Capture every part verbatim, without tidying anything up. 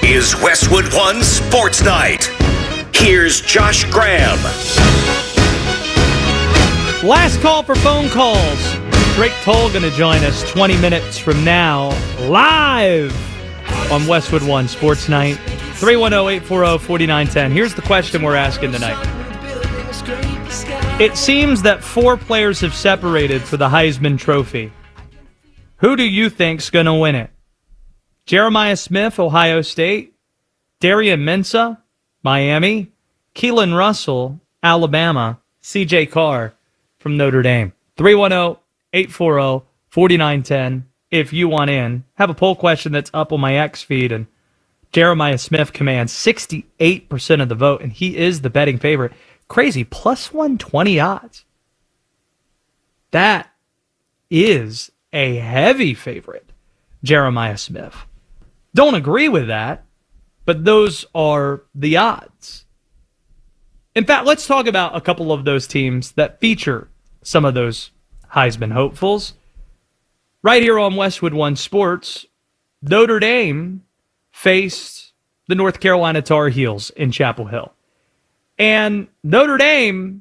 is Westwood One Sports Night. Here's Josh Graham. Last call for phone calls. Drake Toll going to join us twenty minutes from now, live on Westwood One Sports Night. three one zero, eight four zero, four nine one zero. Here's the question we're asking tonight. It seems that four players have separated for the Heisman Trophy. Who do you think's going to win it? Jeremiah Smith, Ohio State, Darian Mensah, Miami, Keelan Russell, Alabama, C J Carr from Notre Dame. three one zero, eight four zero, four nine one zero if you want in. Have a poll question that's up on my X feed, and Jeremiah Smith commands sixty-eight percent of the vote, and he is the betting favorite. Crazy, plus one twenty odds. That is a heavy favorite, Jeremiah Smith. Don't agree with that, but those are the odds. In fact, let's talk about a couple of those teams that feature some of those Heisman hopefuls. Right here on Westwood One Sports, Notre Dame faced the North Carolina Tar Heels in Chapel Hill. And Notre Dame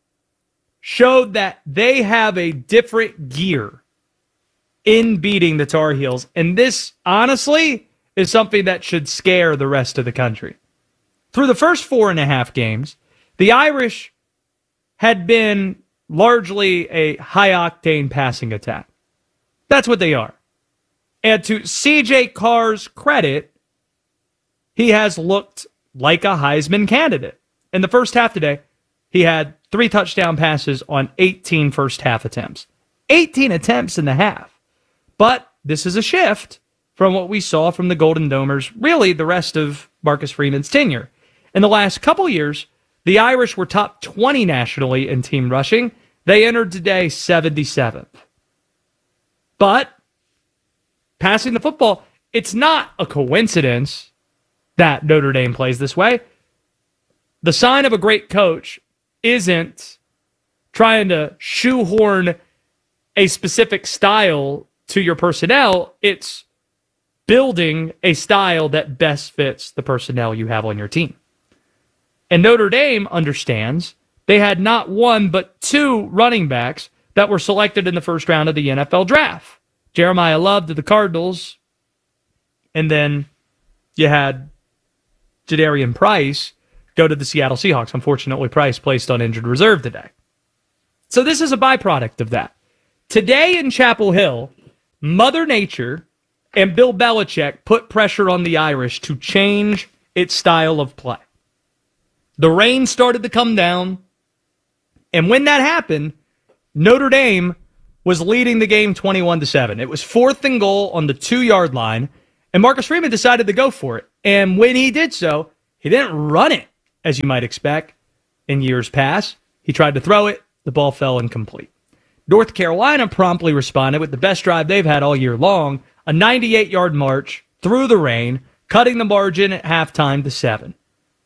showed that they have a different gear in beating the Tar Heels. And this, honestly, is something that should scare the rest of the country. Through the first four and a half games, the Irish had been largely a high-octane passing attack. That's what they are. And to C J Carr's credit, he has looked like a Heisman candidate. In the first half today, he had three touchdown passes on eighteen first-half attempts. eighteen attempts in the half. But this is a shift from what we saw from the Golden Domers, really the rest of Marcus Freeman's tenure. In the last couple years, the Irish were top twenty nationally in team rushing. They entered today seventy-seventh. But passing the football, it's not a coincidence that Notre Dame plays this way. The sign of a great coach isn't trying to shoehorn a specific style to your personnel. It's building a style that best fits the personnel you have on your team. And Notre Dame understands they had not one but two running backs that were selected in the first round of the N F L draft. Jeremiah Love to the Cardinals, and then you had Jadarian Price go to the Seattle Seahawks. Unfortunately, Price placed on injured reserve today. So this is a byproduct of that. Today in Chapel Hill, Mother Nature and Bill Belichick put pressure on the Irish to change its style of play. The rain started to come down, and when that happened, Notre Dame was leading the game twenty-one to seven. It was fourth and goal on the two-yard line, and Marcus Freeman decided to go for it. And when he did so, he didn't run it, as you might expect in years past. He tried to throw it. The ball fell incomplete. North Carolina promptly responded with the best drive they've had all year long, a ninety-eight-yard march through the rain, cutting the margin at halftime to seven.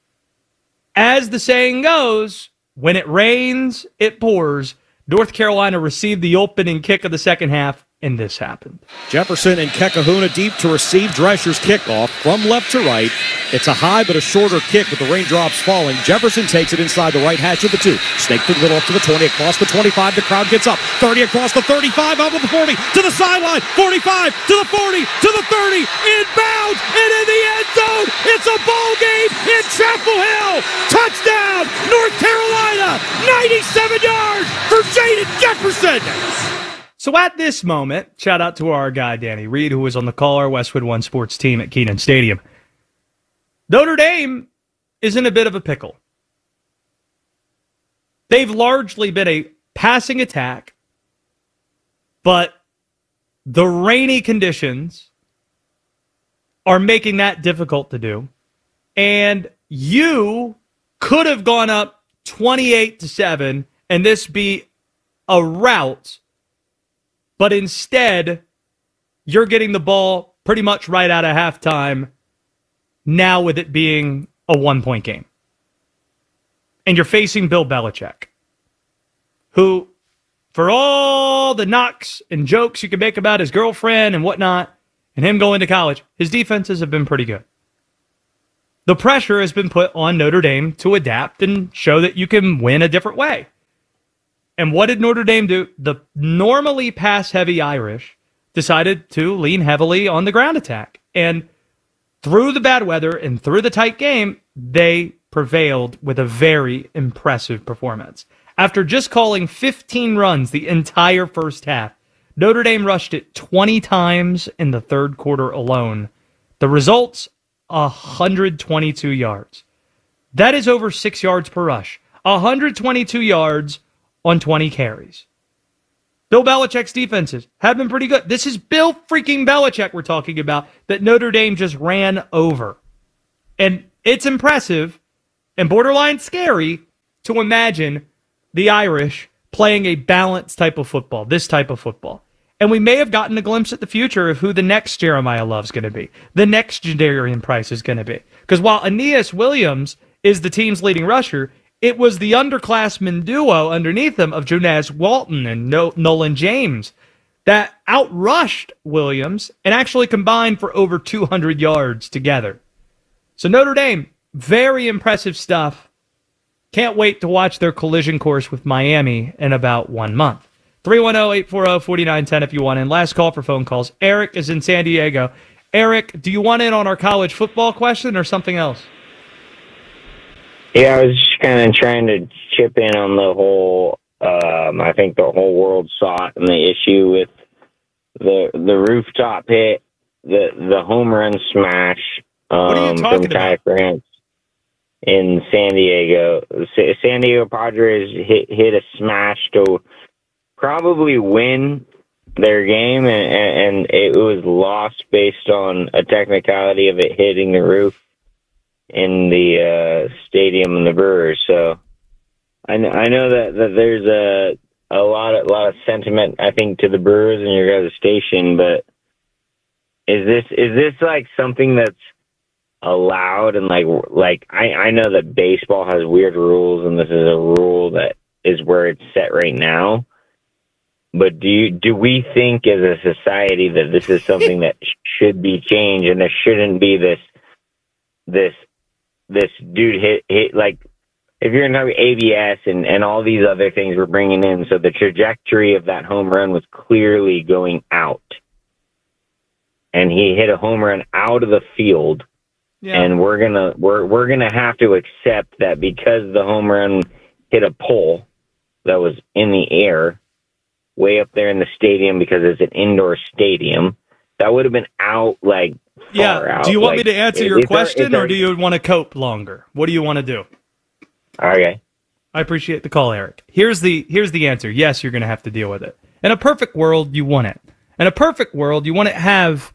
As the saying goes, when it rains, it pours. North Carolina received the opening kick of the second half, and this happened. Jefferson and Kekahuna deep to receive Drescher's kickoff from left to right. It's a high but a shorter kick with the raindrops falling. Jefferson takes it inside the right hash of the two. Snake through the middle up to the twenty, across the twenty-five. The crowd gets up. thirty across the thirty-five, out to the forty, to the sideline. forty-five, to the forty, to the thirty. Inbounds, and in the end zone. It's a ball game in Chapel Hill. Touchdown, North Carolina. ninety-seven yards for Jaden Jefferson. So at this moment, shout out to our guy, Danny Reed, who was on the call, our Westwood One Sports team at Kenan Stadium. Notre Dame is in a bit of a pickle. They've largely been a passing attack, but the rainy conditions are making that difficult to do. And you could have gone up twenty-eight to seven and this be a rout. But instead, you're getting the ball pretty much right out of halftime now with it being a one-point game. And you're facing Bill Belichick, who, for all the knocks and jokes you can make about his girlfriend and whatnot, and him going to college, his defenses have been pretty good. the pressure has been put on Notre Dame to adapt and show that you can win a different way. And what did Notre Dame do? The normally pass-heavy Irish decided to lean heavily on the ground attack. And through the bad weather and through the tight game, they prevailed with a very impressive performance. After just calling fifteen runs the entire first half, Notre Dame rushed it twenty times in the third quarter alone. The results, one hundred twenty-two yards. That is over six yards per rush. one hundred twenty-two yards on twenty carries. Bill Belichick's defenses have been pretty good. This is Bill freaking Belichick we're talking about that Notre Dame just ran over. And it's impressive and borderline scary to imagine the Irish playing a balanced type of football, this type of football. And we may have gotten a glimpse at the future of who the next Jeremiah Love's going to be, the next Jadarian Price is going to be. Because while Aeneas Williams is the team's leading rusher, it was the underclassmen duo underneath him of Jonas Walton and no- Nolan James that outrushed Williams and actually combined for over two hundred yards together. So Notre Dame, very impressive stuff. Can't wait to watch their collision course with Miami in about one month. three one zero, eight four zero, four nine one zero if you want in. Last call for phone calls. Eric is in San Diego. Eric, do you want in on our college football question or something else? Yeah, I was just kind of trying to chip in on the whole, um, I think the whole world saw it, and the issue with the the rooftop hit, the the home run smash um, from Ty France in San Diego. San Diego Padres hit, hit a smash to probably win their game, and, and it was lost based on a technicality of it hitting the roof in the uh, stadium and the Brewers. So I know, I know that, that there's a a lot of lot of sentiment, I think, to the Brewers and your guys' station, but is this is this like something that's allowed? And like like I, I know that baseball has weird rules, and this is a rule that is where it's set right now. But do you, do we think as a society that this is something that should be changed, and there shouldn't be this this this dude hit, hit like, if you're talking A B S and, and all these other things we're bringing in, so the trajectory of that home run was clearly going out. And he hit a home run out of the field. Yeah. And we're gonna we're we're gonna have to accept that because the home run hit a pole that was in the air, way up there in the stadium, because it's an indoor stadium, that would have been out like yeah. far out. Do you want like, me to answer it, your it's question, our, it's our, or do you want to cope longer? What do you want to do? Okay. I appreciate the call, Eric. Here's the here's the answer. Yes, you're going to have to deal with it. In a perfect world, you want it. In a perfect world, you want to have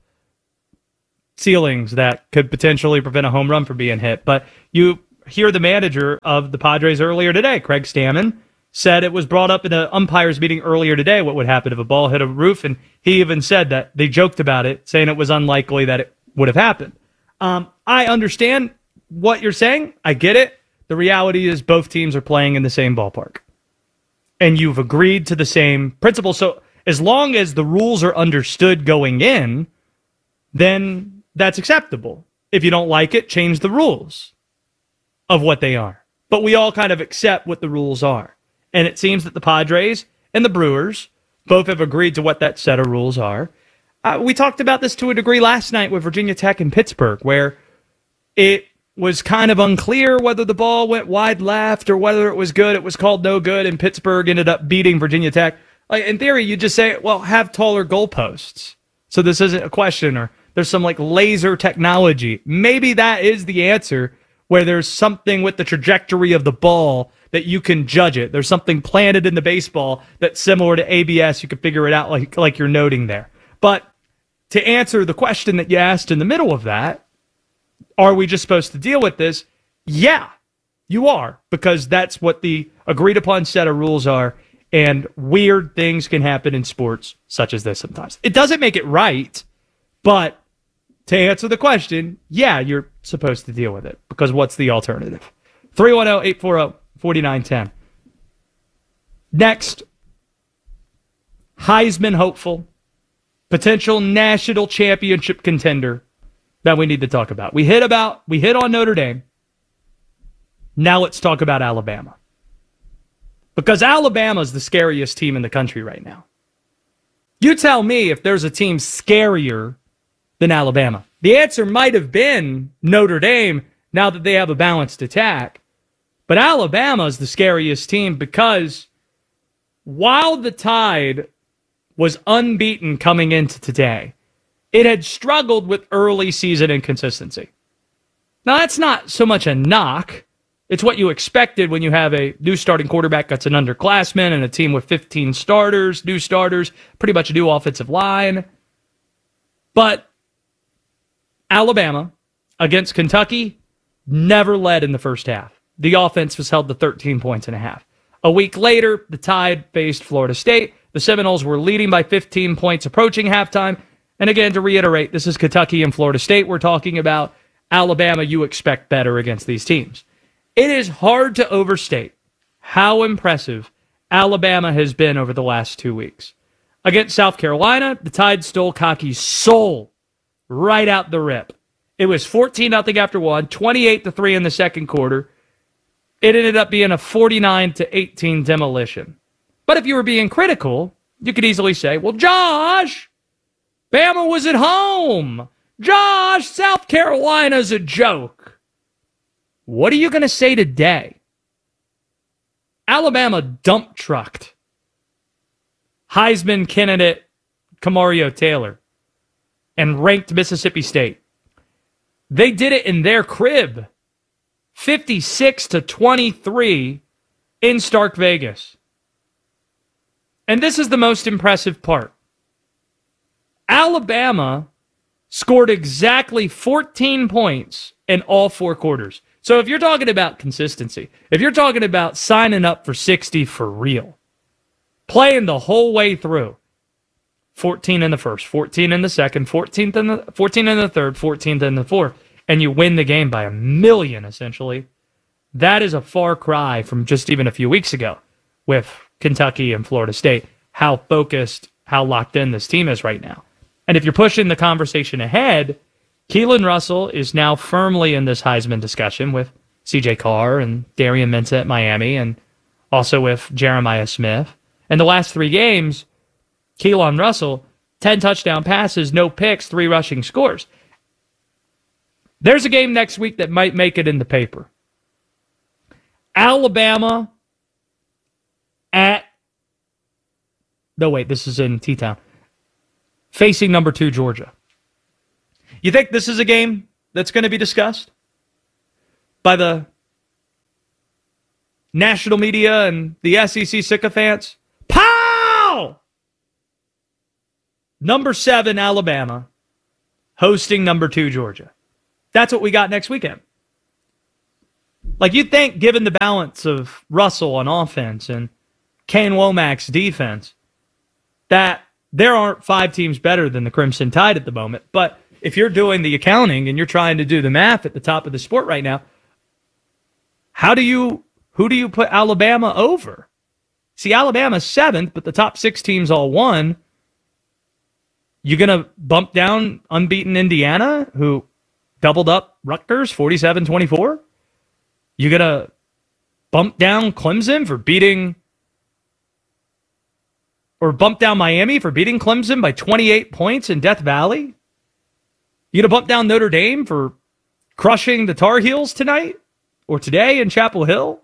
ceilings that could potentially prevent a home run from being hit. But you hear the manager of the Padres earlier today, Craig Stammen, said it was brought up in an umpires meeting earlier today what would happen if a ball hit a roof, and he even said that they joked about it, saying it was unlikely that it would have happened. Um, I understand what you're saying. I get it. The reality is both teams are playing in the same ballpark, and you've agreed to the same principle. So as long as the rules are understood going in, then that's acceptable. If you don't like it, change the rules of what they are. But we all kind of accept what the rules are. And it seems that the Padres and the Brewers both have agreed to what that set of rules are. Uh, we talked about this to a degree last night with Virginia Tech and Pittsburgh, where it was kind of unclear whether the ball went wide left or whether it was good. It was called no good, and Pittsburgh ended up beating Virginia Tech. Like, in theory, you just say, well, have taller goalposts. So this isn't a question, or there's some like laser technology. Maybe that is the answer, where there's something with the trajectory of the ball that you can judge it. There's something planted in the baseball that's similar to A B S. You can figure it out like, like you're noting there. But to answer the question that you asked in the middle of that, are we just supposed to deal with this? Yeah, you are, because that's what the agreed upon set of rules are, and weird things can happen in sports such as this sometimes. It doesn't make it right, but to answer the question, yeah, you're supposed to deal with it, because what's the alternative? three one zero, eight four zero, four nine one zero. Next, Heisman hopeful, potential national championship contender, that we need to talk about. We hit about we hit on Notre Dame. Now let's talk about Alabama. Because Alabama is the scariest team in the country right now. You tell me if there's a team scarier than Alabama. The answer might have been Notre Dame now that they have a balanced attack. But Alabama is the scariest team because while the Tide was unbeaten coming into today, it had struggled with early season inconsistency. Now, that's not so much a knock. It's what you expected when you have a new starting quarterback that's an underclassman and a team with fifteen starters, new starters, pretty much a new offensive line. But Alabama against Kentucky never led in the first half. The offense was held to thirteen points and a half. A week later, the Tide faced Florida State. The Seminoles were leading by fifteen points approaching halftime. And again, to reiterate, this is Kentucky and Florida State we're talking about. Alabama, you expect better against these teams. It is hard to overstate how impressive Alabama has been over the last two weeks. Against South Carolina, the Tide stole Cocky's soul right out the rip. It was fourteen nothing after one, twenty-eight to three in the second quarter. It ended up being a forty-nine to eighteen demolition. But if you were being critical, you could easily say, well, Josh, Bama was at home. Josh, South Carolina's a joke. What are you going to say today? Alabama dump trucked Heisman candidate Kamario Taylor and ranked Mississippi State. They did it in their crib, fifty-six to twenty-three in Stark Vegas. And this is the most impressive part. Alabama scored exactly fourteen points in all four quarters. So if you're talking about consistency, if you're talking about signing up for sixty for real, playing the whole way through, fourteen in the first, fourteen in the second, fourteenth in the, fourteen in the third, fourteenth in the fourth, and you win the game by a million, essentially, that is a far cry from just even a few weeks ago with Kentucky and Florida State, how focused, how locked in this team is right now. And if you're pushing the conversation ahead, Keelan Russell is now firmly in this Heisman discussion with C J Carr and Darian Mensah at Miami and also with Jeremiah Smith. And the last three games, Keelan Russell, ten touchdown passes, no picks, three rushing scores. There's a game next week that might make it in the paper. Alabama at... No, wait, this is in T-Town. Facing number two, Georgia. You think this is a game that's going to be discussed by the national media and the S E C sycophants? Pow! Number seven, Alabama, hosting number two, Georgia. That's what we got next weekend. Like, you'd think, given the balance of Russell on offense and Kane Womack's defense, that there aren't five teams better than the Crimson Tide at the moment. But if you're doing the accounting and you're trying to do the math at the top of the sport right now, how do you, who do you put Alabama over? See, Alabama's seventh, but the top six teams all won. You going to bump down unbeaten Indiana, who doubled up Rutgers forty-seven twenty-four? You going to bump down Clemson for beating, or bump down Miami for beating Clemson by twenty-eight points in Death Valley? You going to bump down Notre Dame for crushing the Tar Heels tonight or today in Chapel Hill?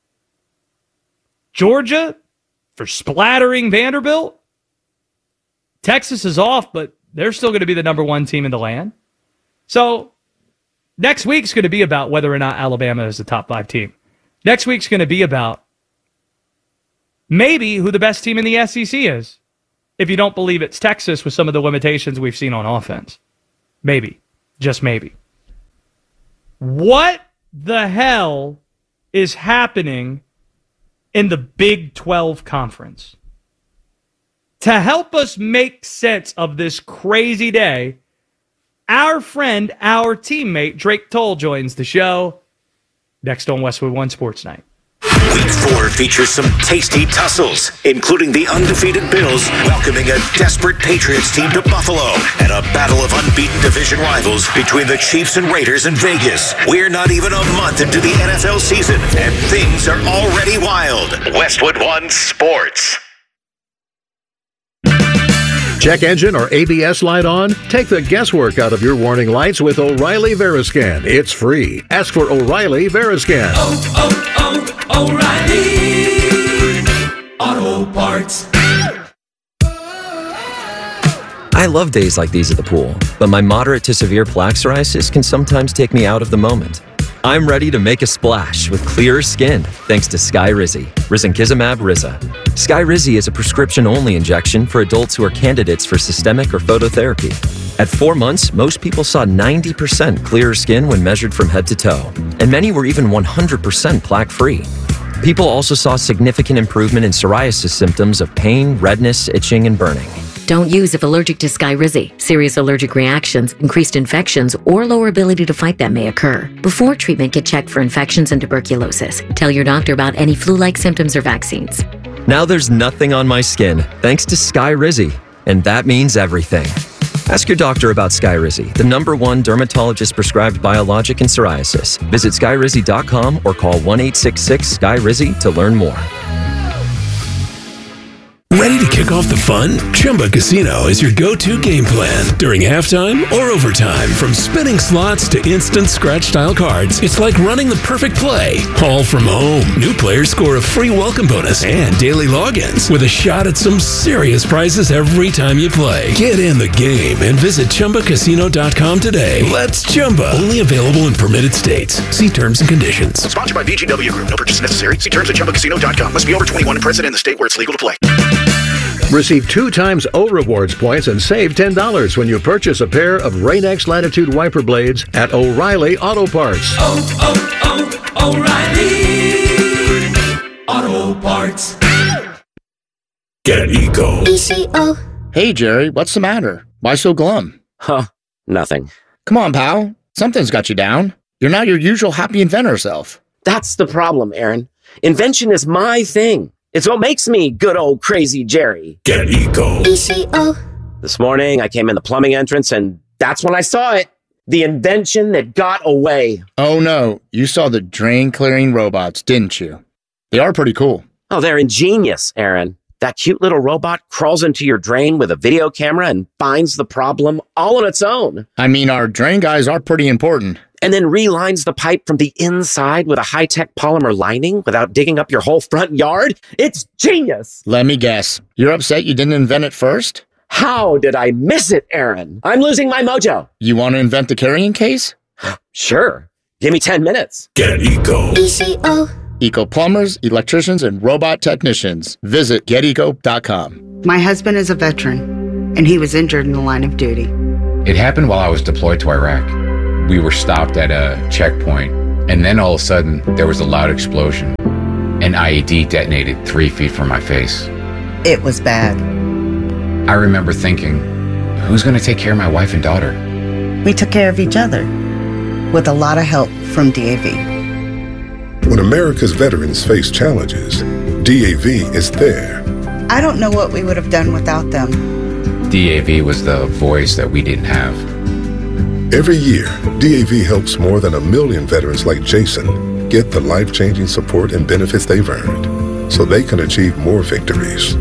Georgia for splattering Vanderbilt? Texas is off, but they're still going to be the number one team in the land. So next week's going to be about whether or not Alabama is the top five team. Next week's going to be about maybe who the best team in the S E C is, if you don't believe it's Texas with some of the limitations we've seen on offense. Maybe. Just maybe. What the hell is happening in the Big twelve Conference? To help us make sense of this crazy day, our friend, our teammate, Drake Toll joins the show next on Westwood One Sports Night. Week four features some tasty tussles, including the undefeated Bills welcoming a desperate Patriots team to Buffalo and a battle of unbeaten division rivals between the Chiefs and Raiders in Vegas. We're not even a month into the N F L season, and things are already wild. Westwood One Sports. Check engine or A B S light on? Take the guesswork out of your warning lights with O'Reilly Veriscan. It's free. Ask for O'Reilly Veriscan. Oh, oh, oh, O'Reilly Auto Parts. I love days like these at the pool, but my moderate to severe plaque psoriasis can sometimes take me out of the moment. I'm ready to make a splash with clearer skin thanks to Skyrizi, risankizumab Riza. Skyrizi is a prescription-only injection for adults who are candidates for systemic or phototherapy. At four months, most people saw ninety percent clearer skin when measured from head to toe, and many were even one hundred percent plaque-free. People also saw significant improvement in psoriasis symptoms of pain, redness, itching, and burning. Don't use if allergic to Skyrizi. Serious allergic reactions, increased infections, or lower ability to fight them may occur. Before treatment, get checked for infections and tuberculosis. Tell your doctor about any flu-like symptoms or vaccines. Now there's nothing on my skin thanks to Skyrizi, and that means everything. Ask your doctor about Skyrizi, the number one dermatologist-prescribed biologic in psoriasis. Visit skyrizi dot com or call one eight six six Sky Rizi to learn more. Ready to kick off the fun? Chumba Casino is your go-to game plan during halftime or overtime. From spinning slots to instant scratch-style cards, it's like running the perfect play, all from home. New players score a free welcome bonus and daily logins with a shot at some serious prizes every time you play. Get in the game and visit chumba casino dot com today. Let's Chumba. Only available in permitted states. See terms and conditions. Sponsored by V G W Group. No purchase necessary. See terms at chumba casino dot com. Must be over twenty-one and present in the state where it's legal to play. Receive two times O Rewards points and save ten dollars when you purchase a pair of Rain-X Latitude wiper blades at O'Reilly Auto Parts. Oh, oh, oh, O'Reilly Auto Parts. Get Eco. E C O. Hey, Jerry, what's the matter? Why so glum? Huh, nothing. Come on, pal. Something's got you down. You're not your usual happy inventor self. That's the problem, Aaron. Invention is my thing. It's what makes me good old crazy Jerry. Get Eco. E C O. This morning, I came in the plumbing entrance, and that's when I saw it. The invention that got away. Oh, no. You saw the drain clearing robots, didn't you? They are pretty cool. Oh, they're ingenious, Aaron. That cute little robot crawls into your drain with a video camera and finds the problem all on its own. I mean, our drain guys are pretty important. And then relines the pipe from the inside with a high-tech polymer lining without digging up your whole front yard. It's genius. Let me guess. You're upset you didn't invent it first? How did I miss it, Aaron? I'm losing my mojo. You want to invent the carrying case? Sure. Give me ten minutes. Get Eco. E C O. Eco plumbers, electricians, and robot technicians. Visit get eco dot com. My husband is a veteran, and he was injured in the line of duty. It happened while I was deployed to Iraq. We were stopped at a checkpoint, and then all of a sudden, there was a loud explosion. An I E D detonated three feet from my face. It was bad. I remember thinking, who's going to take care of my wife and daughter? We took care of each other, with a lot of help from D A V. When America's veterans face challenges, D A V is there. I don't know what we would have done without them. D A V was the voice that we didn't have. Every year, D A V helps more than a million veterans like Jason get the life-changing support and benefits they've earned so they can achieve more victories.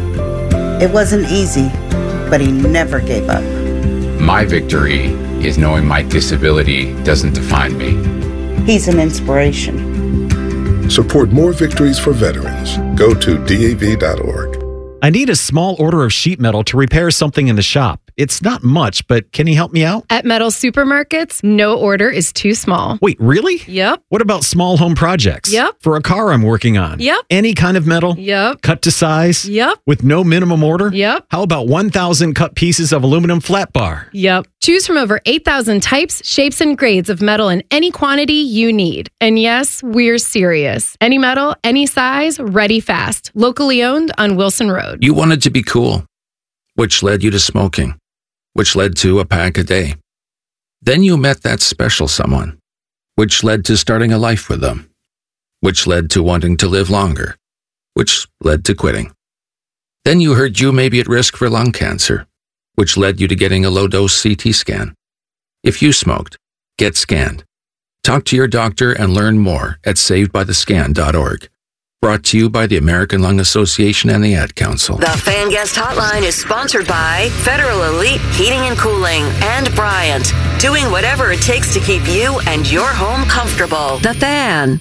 It wasn't easy, but he never gave up. My victory is knowing my disability doesn't define me. He's an inspiration. Support more victories for veterans. Go to D A V dot org. I need a small order of sheet metal to repair something in the shop. It's not much, but can you help me out? At Metal Supermarkets, no order is too small. Wait, really? Yep. What about small home projects? Yep. For a car I'm working on? Yep. Any kind of metal? Yep. Cut to size? Yep. With no minimum order? Yep. How about one thousand cut pieces of aluminum flat bar? Yep. Choose from over eight thousand types, shapes, and grades of metal in any quantity you need. And yes, we're serious. Any metal, any size, ready fast. Locally owned on Wilson Road. You wanted to be cool, which led you to smoking, which led to a pack a day. Then you met that special someone, which led to starting a life with them. which led to wanting to live longer, which led to quitting. Then you heard you may be at risk for lung cancer, which led you to getting a low-dose C T scan. If you smoked, get scanned. Talk to your doctor and learn more at saved by the scan dot org. Brought to you by the American Lung Association and the Ad Council. The Fan Guest Hotline is sponsored by Federal Elite Heating and Cooling and Bryant, doing whatever it takes to keep you and your home comfortable. The Fan.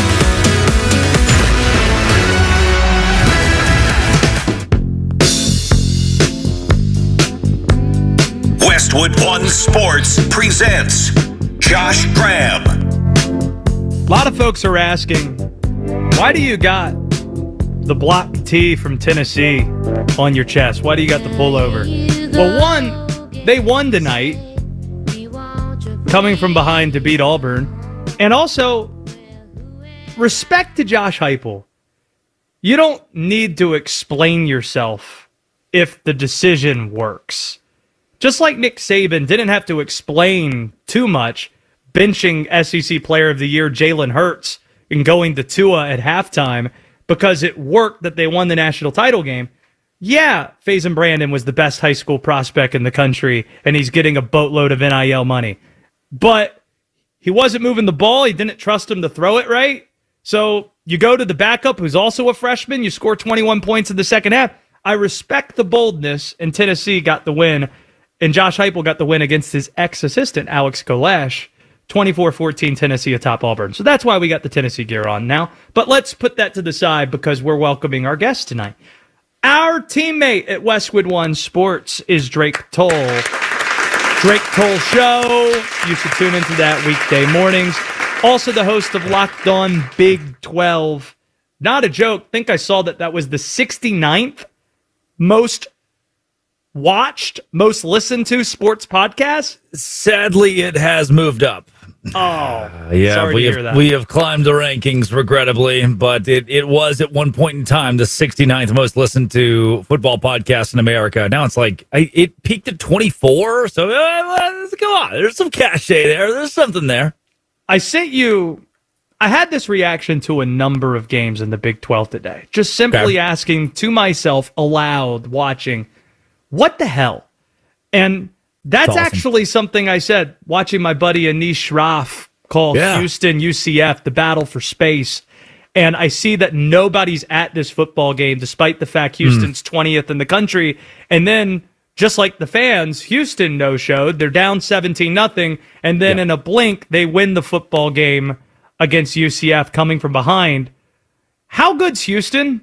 Westwood One Sports presents Josh Graham. A lot of folks are asking, why do you got the block T from Tennessee on your chest? Why do you got the pullover? Well, one, they won tonight, coming from behind to beat Auburn. And also, respect to Josh Heupel. You don't need to explain yourself if the decision works. Just like Nick Saban didn't have to explain too much, benching S E C Player of the Year Jalen Hurts and going to Tua at halftime because it worked that they won the national title game. Yeah, Faison Brandon was the best high school prospect in the country, and he's getting a boatload of N I L money. But he wasn't moving the ball. He didn't trust him to throw it right. So you go to the backup, who's also a freshman. You score twenty-one points in the second half. I respect the boldness, and Tennessee got the win. And Josh Heupel got the win against his ex-assistant, Alex Golash, twenty-four fourteen Tennessee atop Auburn. So that's why we got the Tennessee gear on now. But let's put that to the side because we're welcoming our guest tonight. Our teammate at Westwood One Sports is Drake Toll. Drake Toll Show. You should tune into that weekday mornings. Also the host of Locked On Big twelve. Not a joke. Think I saw that that was the sixty-ninth most watched, most listened to sports podcast? Sadly, it has moved up. Oh, uh, yeah, sorry we to have hear that. we have climbed the rankings, regrettably, but it, it was at one point in time the sixty-ninth most listened to football podcast in America. Now it's like I, it peaked at twenty-four. So uh, let's go on. There's some cachet there. There's something there. I sent you. I had this reaction to a number of games in the Big twelve today. Just simply Okay. asking to myself aloud, watching, what the hell? And that's That's awesome. actually something I said, watching my buddy Anish Shroff call Yeah. Houston U C F, the battle for space. And I see that nobody's at this football game, despite the fact Houston's twentieth in the country. And then, just like the fans, Houston no-showed. They're down seventeen nothing. And then in a blink, they win the football game against U C F coming from behind. How good's Houston?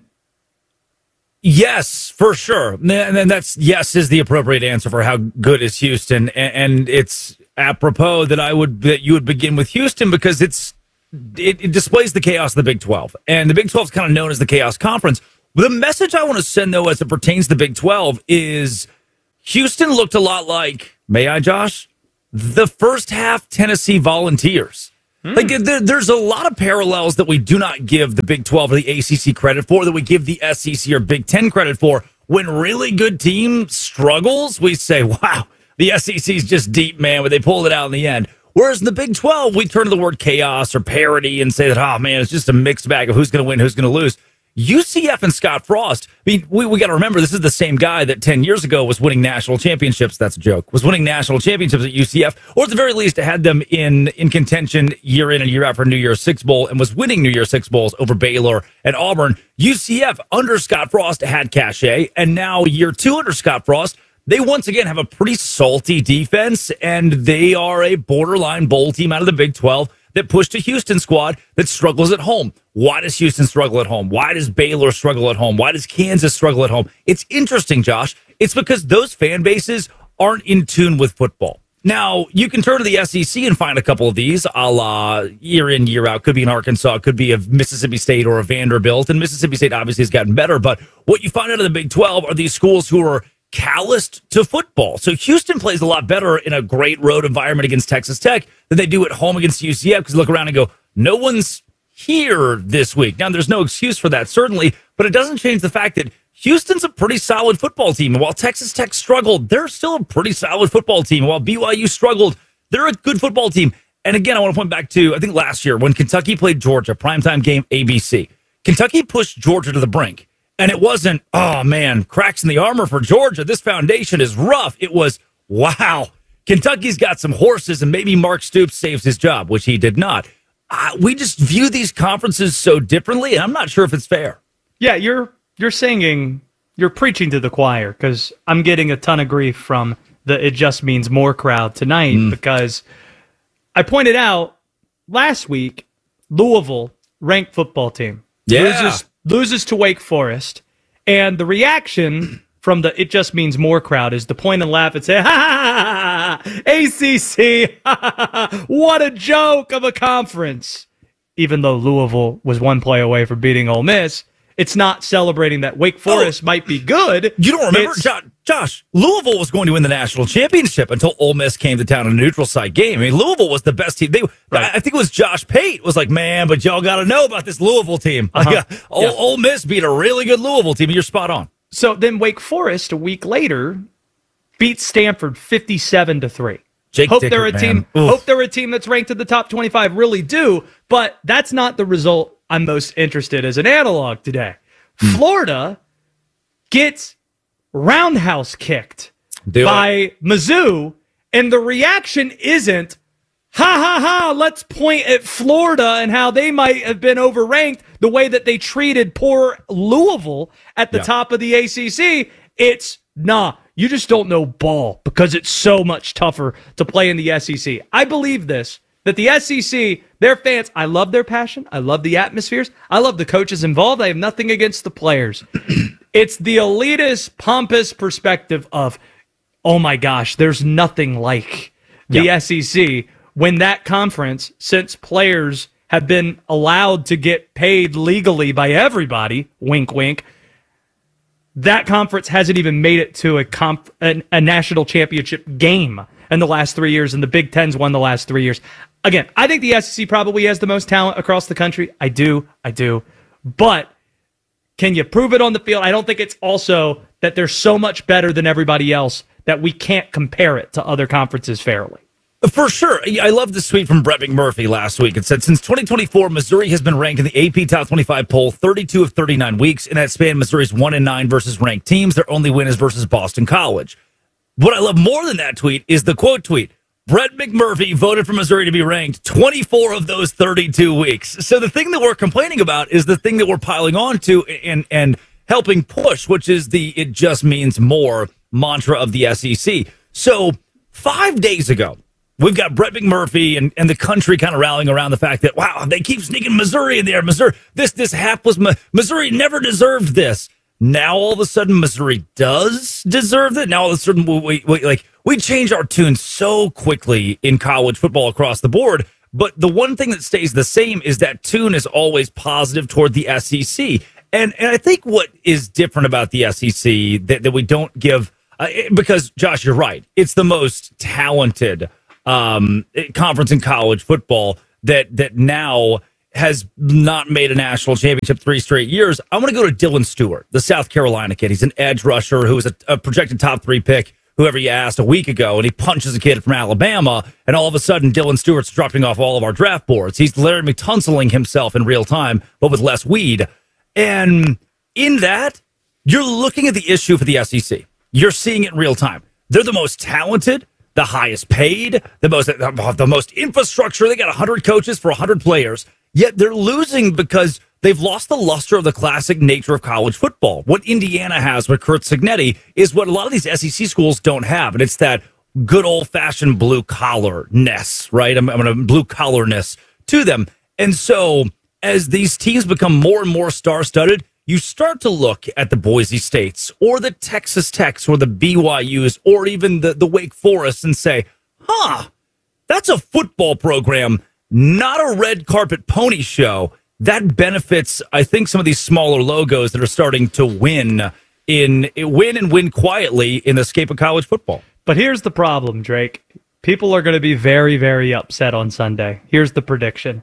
Yes, for sure. And then that's yes is the appropriate answer for how good is Houston. And, and it's apropos that I would that you would begin with Houston because it's it, it displays the chaos of the Big twelve. And the Big twelve is kind of known as the Chaos Conference. The message I want to send, though, as it pertains to the Big twelve is Houston looked a lot like, may I, Josh, the first half Tennessee Volunteers. Like there, there's a lot of parallels that we do not give the Big twelve or the A C C credit for, that we give the S E C or Big Ten credit for. When really good team struggles, we say, wow, the S E C's just deep, man, but they pulled it out in the end. Whereas in the Big twelve, we turn to the word chaos or parity and say that, oh, man, it's just a mixed bag of who's going to win, who's going to lose. U C F and Scott Frost, I mean, we, we got to remember, this is the same guy that ten years ago was winning national championships. That's a joke. Was winning national championships at U C F, or at the very least had them in, in contention year in and year out for New Year's Six Bowl and was winning New Year's Six Bowls over Baylor and Auburn. U C F under Scott Frost had cachet, and now year two under Scott Frost, they once again have a pretty salty defense, and they are a borderline bowl team out of the Big twelve that pushed a Houston squad that struggles at home. Why does Houston struggle at home? Why does Baylor struggle at home? Why does Kansas struggle at home? It's interesting, Josh. It's because those fan bases aren't in tune with football. Now, you can turn to the S E C and find a couple of these, a la year in, year out. Could be in Arkansas, could be of Mississippi State or a Vanderbilt. And Mississippi State obviously has gotten better. But what you find out of the Big twelve are these schools who are calloused to football. So Houston plays a lot better in a great road environment against Texas Tech than they do at home against U C F, because look around and go, no one's here this week. Now, there's no excuse for that, certainly, but it doesn't change the fact that Houston's a pretty solid football team. And while Texas Tech struggled, they're still a pretty solid football team. While B Y U struggled, they're a good football team. And again, I want to point back to, I think last year when Kentucky played Georgia, primetime game A B C. Kentucky pushed Georgia to the brink. And it wasn't, oh man, cracks in the armor for Georgia. This foundation is rough. It was, wow, Kentucky's got some horses and maybe Mark Stoops saves his job, which he did not. Uh, we just view these conferences so differently, and I'm not sure if it's fair. Yeah, you're you're singing, you're preaching to the choir, because I'm getting a ton of grief from the It Just Means More crowd tonight mm. because I pointed out last week, Louisville, ranked football team, yeah. loses, loses to Wake Forest, and the reaction from the It Just Means More crowd is to point and laugh and say, ha ha ha, A C C, ha, ha, ha, what a joke of a conference. Even though Louisville was one play away from beating Ole Miss, it's not celebrating that Wake Forest oh, might be good. You don't remember, Josh, Josh, Louisville was going to win the national championship until Ole Miss came to town in a neutral site game. I mean, Louisville was the best team. They, right. I think it was Josh Pate was like, man, but y'all got to know about this Louisville team. Uh-huh. Like, uh, Ole, yeah. Ole Miss beat a really good Louisville team. You're spot on. So then Wake Forest, a week later, beats Stanford fifty-seven to three. Jake hope Dickert, they're a man. team. Oof. Hope they're a team that's ranked in the top twenty-five. Really do, but that's not the result I'm most interested as an analog today. Hmm. Florida gets roundhouse kicked do by it. Mizzou, and the reaction isn't, ha ha ha, let's point at Florida and how they might have been overranked the way that they treated poor Louisville at the yeah. top of the A C C. It's, nah, you just don't know ball because it's so much tougher to play in the S E C. I believe this, that the S E C, their fans, I love their passion. I love the atmospheres. I love the coaches involved. I have nothing against the players. It's the elitist, pompous perspective of, oh my gosh, there's nothing like the yep. S E C when that conference, since players have been allowed to get paid legally by everybody, wink, wink, that conference hasn't even made it to a, comp, a, a national championship game in the last three years, and the Big Ten's won the last three years. Again, I think the S E C probably has the most talent across the country. I do, I do. But can you prove it on the field? I don't think it's also that they're so much better than everybody else that we can't compare it to other conferences fairly. For sure. I love the tweet from Brett McMurphy last week. It said, since twenty twenty-four, Missouri has been ranked in the A P Top twenty-five poll thirty-two of thirty-nine weeks. In that span, Missouri's one and nine versus ranked teams. Their only win is versus Boston College. What I love more than that tweet is the quote tweet. Brett McMurphy voted for Missouri to be ranked twenty-four of those thirty-two weeks. So the thing that we're complaining about is the thing that we're piling on to and, and helping push, which is the It Just Means More mantra of the S E C. So five days ago, we've got Brett McMurphy and, and the country kind of rallying around the fact that, wow, they keep sneaking Missouri in there. Missouri, this, this hapless, Missouri never deserved this. Now all of a sudden Missouri does deserve it. Now all of a sudden we, we like we change our tune so quickly in college football across the board. But the one thing that stays the same is that tune is always positive toward the S E C. And and I think what is different about the S E C that, that we don't give uh, because Josh, you're right. It's the most talented um, conference in college football that that now has not made a national championship three straight years. I want to go to Dylan Stewart, the South Carolina kid. He's an edge rusher who was a, a projected top three pick, whoever you asked, a week ago, and he punches a kid from Alabama, and all of a sudden Dylan Stewart's dropping off all of our draft boards. He's Larry McTunseling himself in real time, but with less weed. And in that, you're looking at the issue for the S E C. You're seeing it in real time. They're the most talented, the highest paid, the most the most infrastructure. They got one hundred coaches for one hundred players. Yet they're losing because they've lost the luster of the classic nature of college football. What Indiana has with Curt Cignetti is what a lot of these S E C schools don't have, and it's that good old-fashioned blue-collar-ness, right? I'm, I'm going to blue-collarness to them. And so as these teams become more and more star-studded, you start to look at the Boise States or the Texas Techs or the B Y Us or even the, the Wake Forest and say, huh, that's a football program, not a red carpet pony show. That benefits, I think, some of these smaller logos that are starting to win in win and win quietly in the scape of college football. But here's the problem, Drake. People are going to be very, very upset on Sunday. Here's the prediction.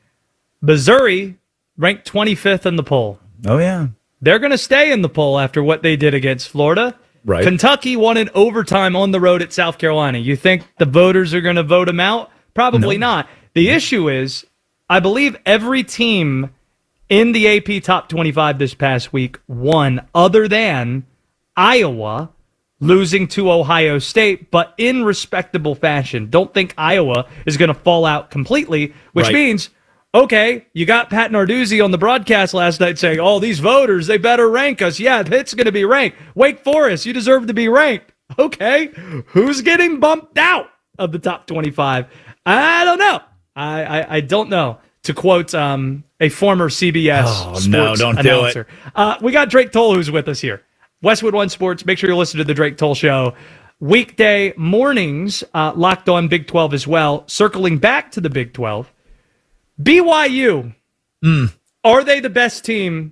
Missouri ranked twenty-fifth in the poll. Oh, yeah. They're going to stay in the poll after what they did against Florida. Right. Kentucky won in overtime on the road at South Carolina. You think the voters are going to vote them out? Probably no. not. The issue is, I believe every team in the A P Top twenty-five this past week won, other than Iowa losing to Ohio State, but in respectable fashion. Don't think Iowa is going to fall out completely, which Right. means, okay, you got Pat Narduzzi on the broadcast last night saying, oh, these voters, they better rank us. Yeah, it's going to be ranked. Wake Forest, you deserve to be ranked. Okay, who's getting bumped out of the top twenty-five? I don't know. I, I, I don't know. To quote um, a former C B S Oh, sports no, don't do announcer. it. Uh, we got Drake Toll who's with us here. Westwood One Sports. Make sure you listen to the Drake Toll Show. Weekday mornings, uh, Locked On Big twelve as well. Circling back to the Big twelve. B Y U, Mm. are they the best team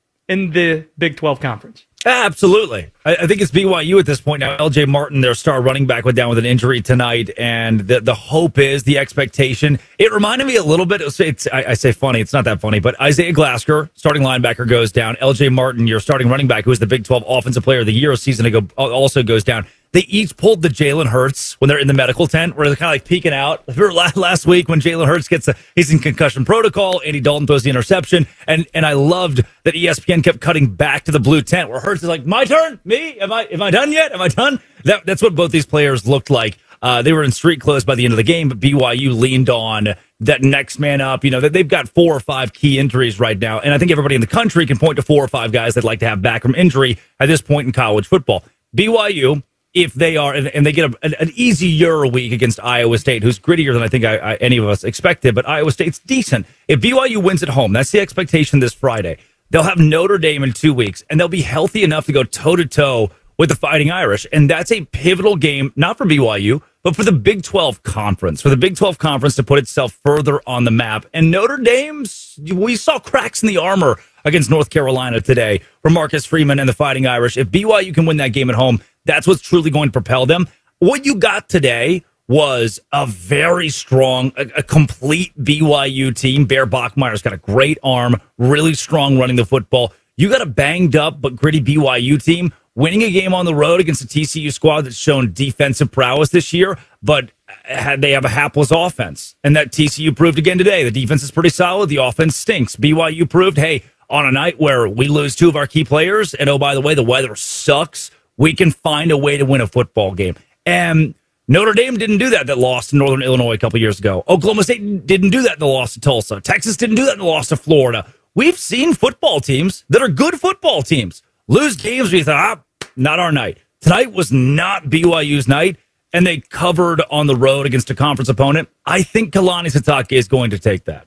in the Big twelve conference? Absolutely. I, I think it's B Y U at this point now. L J Martin, their star running back, went down with an injury tonight, and the the hope is, the expectation. It reminded me a little bit. It's, it's I, I say funny. It's not that funny, but Isaiah Glasker, starting linebacker, goes down. L J Martin, your starting running back, who was the Big twelve Offensive Player of the Year a season ago, also goes down. They each pulled the Jalen Hurts when they're in the medical tent, where they're kind of like peeking out. Remember last week when Jalen Hurts gets a, he's in concussion protocol, Andy Dalton throws the interception, and and I loved that E S P N kept cutting back to the blue tent where Hurts is like, my turn, me, am I am I done yet? Am I done? That that's what both these players looked like. Uh, they were in street clothes by the end of the game, but B Y U leaned on that next man up. You know, that they've got four or five key injuries right now, and I think everybody in the country can point to four or five guys they'd like to have back from injury at this point in college football. B Y U, if they are, and, and they get a, an, an easier week against Iowa State, who's grittier than I think I, I, any of us expected, but Iowa State's decent. If B Y U wins at home, that's the expectation this Friday. They'll have Notre Dame in two weeks, and they'll be healthy enough to go toe-to-toe with the Fighting Irish, and that's a pivotal game, not for B Y U, but for the Big twelve Conference, for the Big twelve Conference to put itself further on the map. And Notre Dame's, we saw cracks in the armor against North Carolina today for Marcus Freeman and the Fighting Irish. If B Y U can win that game at home, that's what's truly going to propel them. What you got today was a very strong, a, a complete B Y U team. Bear Bachmeier's got a great arm, really strong running the football. You got a banged up but gritty B Y U team winning a game on the road against a T C U squad that's shown defensive prowess this year, but had they have a hapless offense. And that T C U proved again today. The defense is pretty solid. The offense stinks. B Y U proved, hey, on a night where we lose two of our key players, and oh, by the way, the weather sucks, we can find a way to win a football game. And Notre Dame didn't do that, that lost to Northern Illinois a couple years ago. Oklahoma State didn't do that in the loss to Tulsa. Texas didn't do that in the loss to Florida. We've seen football teams that are good football teams lose games we thought, ah, not our night. Tonight was not B Y U's night, and they covered on the road against a conference opponent. I think Kalani Sitake is going to take that.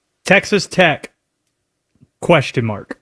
Texas Tech, question mark.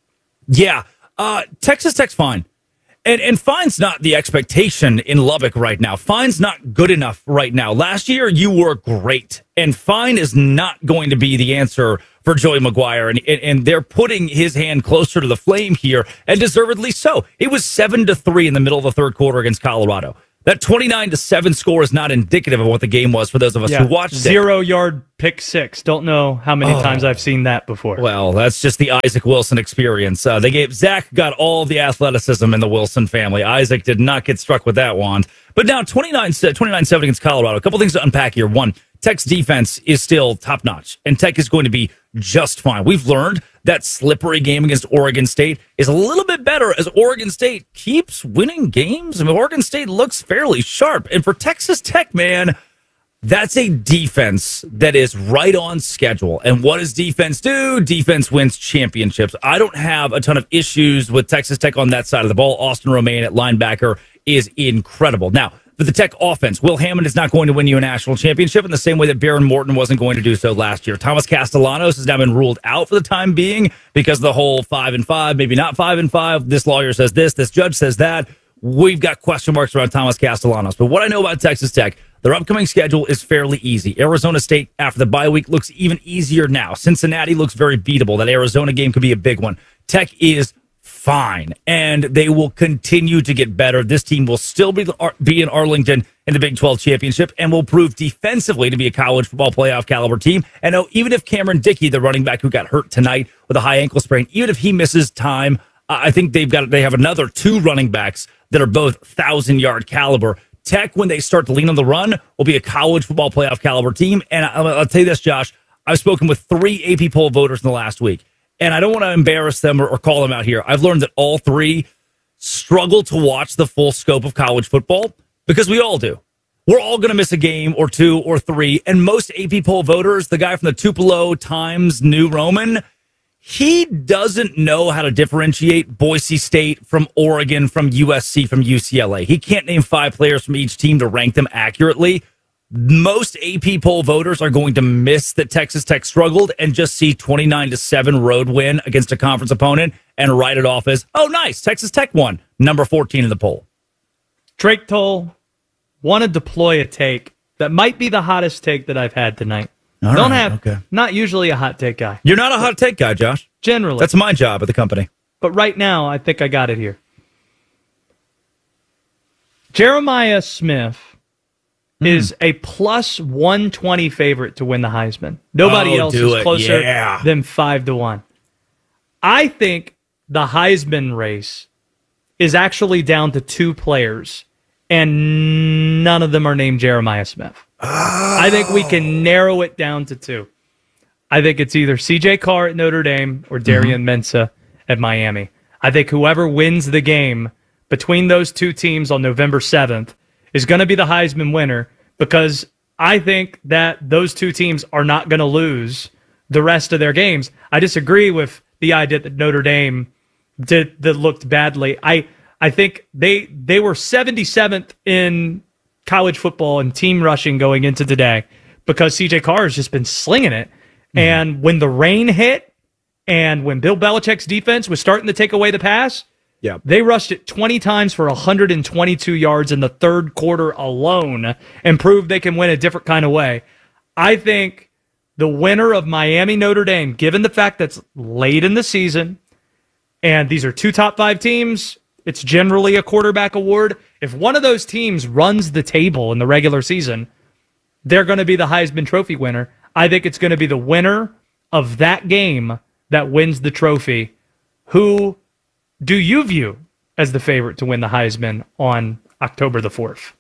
Yeah, uh, Texas Tech's fine. And and fine's not the expectation in Lubbock right now. Fine's not good enough right now. Last year, you were great. And fine is not going to be the answer for Joey McGuire. And, and, and they're putting his hand closer to the flame here, and deservedly so. It was seven to three in the middle of the third quarter against Colorado. That twenty-nine to seven score is not indicative of what the game was for those of us Yeah, who watched it. Zero-yard pick six. Don't know how many Oh. times I've seen that before. Well, that's just the Isaac Wilson experience. Uh, they gave Zach got all the athleticism in the Wilson family. Isaac did not get struck with that wand. But now twenty-nine seven against Colorado. A couple things to unpack here. One, Tech's defense is still top notch, and Tech is going to be just fine. We've learned that slippery game against Oregon State is a little bit better as Oregon State keeps winning games. I mean, Oregon State looks fairly sharp. And for Texas Tech, man, that's a defense that is right on schedule. And what does defense do? Defense wins championships. I don't have a ton of issues with Texas Tech on that side of the ball. Austin Romaine at linebacker is incredible. Now, for the Tech offense, Will Hammond is not going to win you a national championship in the same way that Baron Morton wasn't going to do so last year. Thomas Castellanos has now been ruled out for the time being because of the whole five and five, maybe not five and five. This lawyer says this, this judge says that. We've got question marks around Thomas Castellanos. But what I know about Texas Tech, their upcoming schedule is fairly easy. Arizona State, after the bye week, looks even easier now. Cincinnati looks very beatable. That Arizona game could be a big one. Tech is fine, and they will continue to get better. This team will still be, be in Arlington in the Big twelve championship and will prove defensively to be a college football playoff caliber team. And oh, even if Cameron Dickey, the running back who got hurt tonight with a high ankle sprain, even if he misses time, I think they've got they have another two running backs that are both thousand-yard caliber. Tech, when they start to lean on the run, will be a college football playoff caliber team. And I'll, I'll tell you this, Josh, I've spoken with three A P poll voters in the last week, and I don't want to embarrass them or, or call them out here. I've learned that all three struggle to watch the full scope of college football because we all do. We're all going to miss a game or two or three. And most A P poll voters, the guy from the Tupelo Times New Roman, he doesn't know how to differentiate Boise State from Oregon, from U S C, from U C L A. He can't name five players from each team to rank them accurately. Most A P poll voters are going to miss that Texas Tech struggled and just see twenty-nine to seven road win against a conference opponent and write it off as, oh, nice, Texas Tech won, number fourteen in the poll. Drake Toll, want to deploy a take that might be the hottest take that I've had tonight. All Don't right, have, okay. Not usually a hot take guy. You're not a hot take guy, Josh. Generally. That's my job at the company. But right now, I think I got it here. Jeremiah Smith mm. is a plus one twenty favorite to win the Heisman. Nobody oh, else is it. closer yeah. than five to one. I think the Heisman race is actually down to two players, and none of them are named Jeremiah Smith. Oh. I think we can narrow it down to two. I think it's either C J Carr at Notre Dame or Darian mm-hmm. Mensah at Miami. I think whoever wins the game between those two teams on November seventh is going to be the Heisman winner, because I think that those two teams are not going to lose the rest of their games. I disagree with the idea that Notre Dame did that looked badly. I I think they they were seventy-seventh in college football and team rushing going into today because C J Carr has just been slinging it. Mm-hmm. And when the rain hit and when Bill Belichick's defense was starting to take away the pass, yeah, they rushed it twenty times for one hundred twenty-two yards in the third quarter alone and proved they can win a different kind of way. I think the winner of Miami Notre Dame, given the fact that's late in the season and these are two top five teams, it's generally a quarterback award. If one of those teams runs the table in the regular season, they're going to be the Heisman Trophy winner. I think it's going to be the winner of that game that wins the trophy. Who do you view as the favorite to win the Heisman on October the fourth?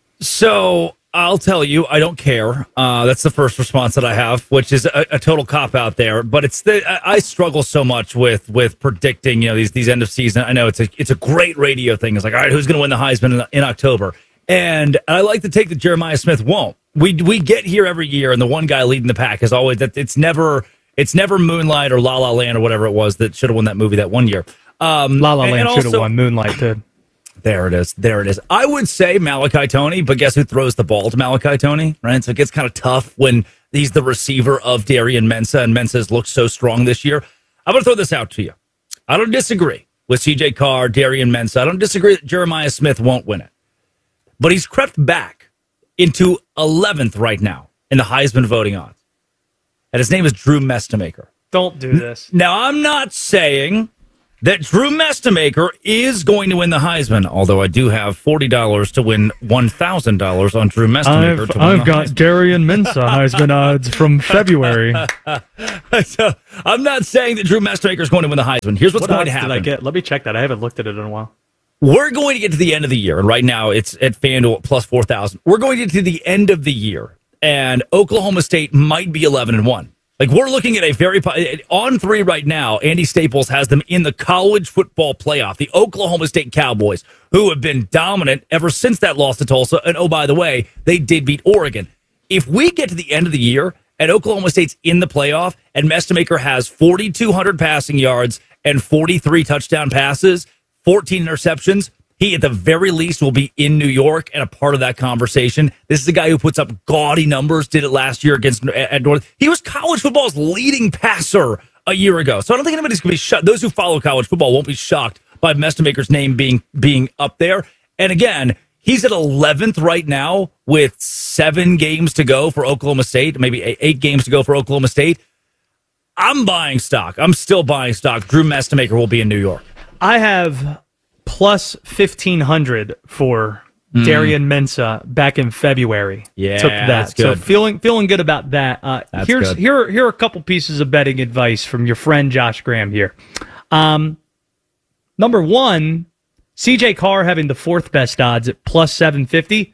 So I'll tell you, I don't care. Uh, that's the first response that I have, which is a, a total cop out there. But it's the I, I struggle so much with with predicting, you know, these these end of season. I know it's a it's a great radio thing. It's like, all right, who's going to win the Heisman in, in October? And I like to take that Jeremiah Smith won't. We we get here every year, and the one guy leading the pack is always that. It's never it's never Moonlight or La La Land or whatever it was that should have won that movie that one year. Um, La La Land should have also, won. Moonlight did. There it is. There it is. I would say Malachi Toney, but guess who throws the ball to Malachi Toney, right? So it gets kind of tough when he's the receiver of Darian Mensah, and Mensah's looked so strong this year. I'm going to throw this out to you. I don't disagree with C J Carr, Darian Mensah. I don't disagree that Jeremiah Smith won't win it. But he's crept back into eleventh right now in the Heisman voting odds. And his name is Drew Mestemaker. Don't do this. Now, I'm not saying that Drew Mestemaker is going to win the Heisman, although I do have forty dollars to win one thousand dollars on Drew Mestemaker. I've, to win I've the got Heisman. Darian Mensah Heisman odds from February. So, I'm not saying that Drew Mestemaker is going to win the Heisman. Here's what's What going odds to happen. did I get? Let me check that. I haven't looked at it in a while. We're going to get to the end of the year, and right now it's at FanDuel at plus four thousand. We're going to get to the end of the year, and Oklahoma State might be eleven and one. Like, we're looking at a very on three right now. Andy Staples has them in the college football playoff. The Oklahoma State Cowboys, who have been dominant ever since that loss to Tulsa. And oh, by the way, they did beat Oregon. If we get to the end of the year and Oklahoma State's in the playoff and Mestemaker has forty-two hundred passing yards and forty-three touchdown passes, fourteen interceptions, he at the very least will be in New York and a part of that conversation. This is a guy who puts up gaudy numbers, did it last year against at North. He was college football's leading passer a year ago. So I don't think anybody's going to be shocked. Those who follow college football won't be shocked by Mestemaker's name being being up there. And again, he's at eleventh right now with seven games to go for Oklahoma State, maybe eight games to go for Oklahoma State. I'm buying stock. I'm still buying stock. Drew Mestemaker will be in New York. I have plus fifteen hundred for mm. Darian Mensah back in February. Yeah, took that. That's good. So feeling feeling good about that. Uh, That's here's good. here here are a couple pieces of betting advice from your friend Josh Graham here. Um, number one, C J Carr having the fourth best odds at plus seven fifty.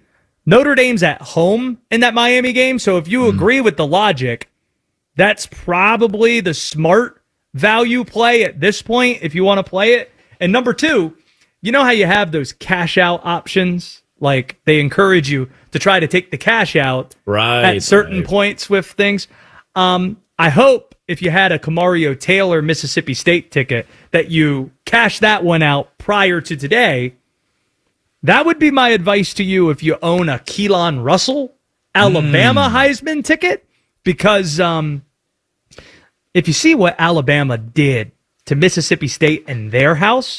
Notre Dame's at home in that Miami game, so if you agree with the logic, that's probably the smart value play at this point if you want to play it. And number two, you know how you have those cash out options? Like they encourage you to try to take the cash out right, at certain right. points with things. Um, I hope if you had a Kamario Taylor Mississippi State ticket that you cash that one out prior to today. That would be my advice to you if you own a Keelan Russell Alabama mm. Heisman ticket, because um, if you see what Alabama did to Mississippi State in their house,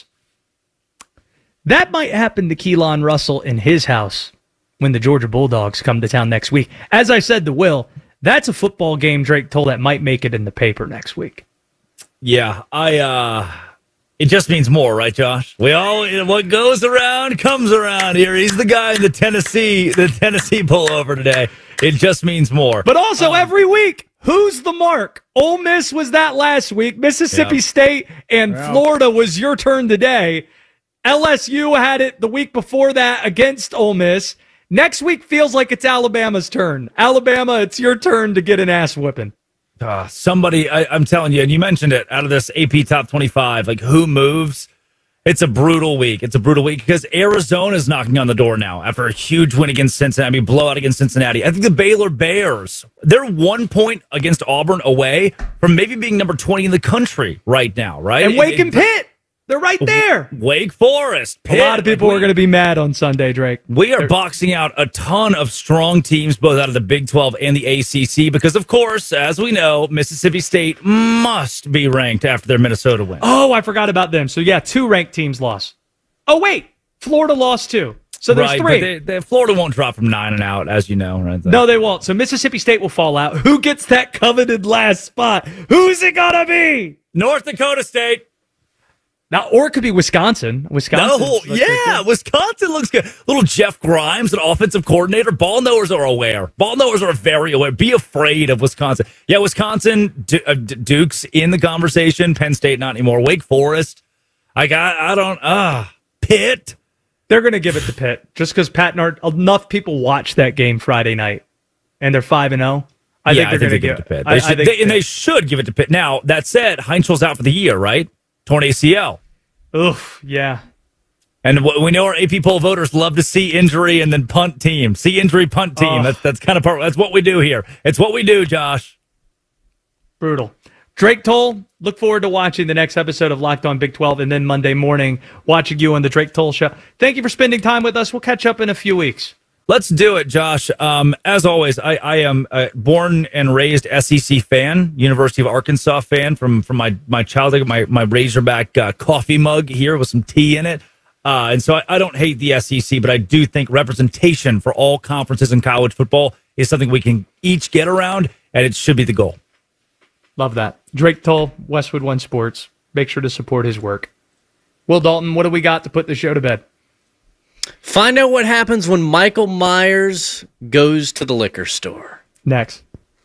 that might happen to Keelan Russell in his house when the Georgia Bulldogs come to town next week. As I said to Will, that's a football game, Drake told, that might make it in the paper next week. Yeah, I. Uh, it just means more, right, Josh? We all what goes around comes around here. He's the guy in the Tennessee, the Tennessee pullover today. It just means more. But also um, every week, who's the mark? Ole Miss was that last week. Mississippi yeah. State and yeah. Florida was your turn today. L S U had it the week before that against Ole Miss. Next week feels like it's Alabama's turn. Alabama, it's your turn to get an ass whipping. Uh, somebody, I, I'm telling you, and you mentioned it, out of this A P Top twenty-five, like who moves? It's a brutal week. It's a brutal week because Arizona's knocking on the door now after a huge win against Cincinnati, I mean, blowout against Cincinnati. I think the Baylor Bears, they're one point against Auburn away from maybe being number twenty in the country right now, right? And Wake and Pitt. They're right there. Wake Forest. Pitt. A lot of people are going to be mad on Sunday, Drake. We are boxing out a ton of strong teams, both out of the Big twelve and the A C C, because, of course, as we know, Mississippi State must be ranked after their Minnesota win. Oh, I forgot about them. So, yeah, two ranked teams lost. Oh, wait. Florida lost two. So there's right, three. But they, they, Florida won't drop from nine and out, as you know. Right? No, they won't. So Mississippi State will fall out. Who gets that coveted last spot? Who's it going to be? North Dakota State. Now, or it could be Wisconsin. Wisconsin. No, yeah, Wisconsin looks good. Little Jeff Grimes, an offensive coordinator. Ball knowers are aware. Ball knowers are very aware. Be afraid of Wisconsin. Yeah, Wisconsin, D- uh, D- Duke's in the conversation. Penn State, not anymore. Wake Forest. I got, I don't, ah, uh, Pitt. They're going to give it to Pitt just because Pat Nard, enough people watched that game Friday night, and they're five and zero. I yeah, think they're going to give it to Pitt. They I, should, I think they, and they should give it to Pitt. Now, that said, Heinzel's out for the year, right? Torn A C L. Oof, yeah. And we know our A P poll voters love to see injury and then punt team. See injury, punt team. Oh. That's that's kind of part. That's what we do here. It's what we do, Josh. Brutal. Drake Toll, look forward to watching the next episode of Locked On Big twelve, and then Monday morning watching you on the Drake Toll Show. Thank you for spending time with us. We'll catch up in a few weeks. Let's do it, Josh. Um, as always, I, I am a born and raised S E C fan, University of Arkansas fan from, from my, my childhood, my, my Razorback uh, coffee mug here with some tea in it. Uh, and so I, I don't hate the S E C, but I do think representation for all conferences in college football is something we can each get around, and it should be the goal. Love that. Drake Toll, Westwood One Sports. Make sure to support his work. Will Dalton, what do we got to put the show to bed? Find out what happens when Michael Myers goes to the liquor store. Next.